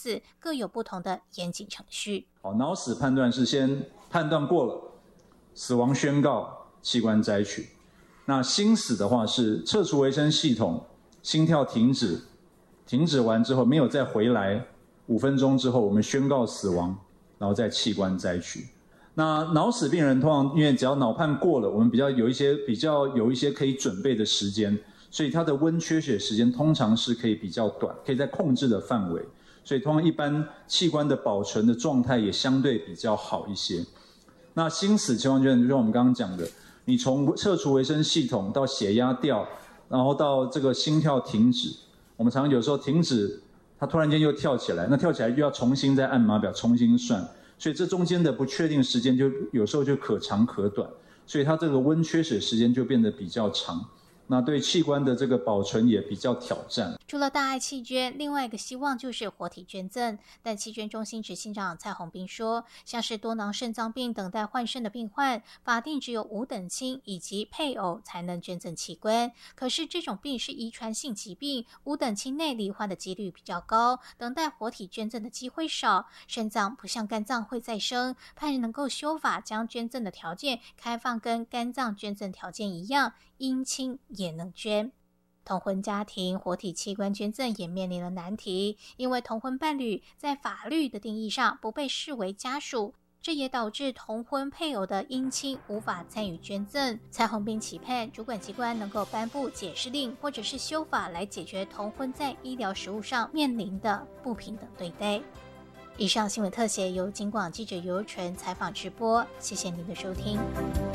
死各有不同的严谨程序。 好，脑死判断是先判断过了，死亡宣告，器官摘取。那心死的话是撤除维生系统，心跳停止，停止完之后没有再回来，5分钟之后我们宣告死亡，然后再器官摘取。那脑死病人通常因为只要脑判过了，我们比较有一些可以准备的时间，所以它的温缺血时间通常是可以比较短，可以在控制的范围，所以通常一般器官的保存的状态也相对比较好一些。那心死情况就像我们刚刚讲的，你从撤除维生系统到血压掉，然后到这个心跳停止，我们常常有时候停止，它突然间又跳起来，那跳起来又要重新再按码表重新算，所以这中间的不确定时间就有时候就可长可短，所以它这个温缺血时间就变得比较长。那对器官的这个保存也比较挑战。 除了大爱弃捐，另外一个希望就是活体捐赠。但弃捐中心执行长蔡宏斌说，像是多囊肾脏病等待换肾的病患，法定只有5等亲以及配偶才能捐赠器官。可是这种病是遗传性疾病，5等亲内罹患的几率比较高，等待活体捐赠的机会少。肾脏不像肝脏会再生，盼能够修法将捐赠的条件开放跟肝脏捐赠条件一样，姻亲也能捐。同婚家庭活体器官捐赠也面临了难题，因为同婚伴侣在法律的定义上不被视为家属，这也导致同婚配偶的姻亲无法参与捐赠。蔡宏斌期盼主管机关能够颁布解释令或者是修法来解决同婚在医疗实务上面临的不平等对待。以上新闻特写由警广记者尤纯采访直播，谢谢您的收听。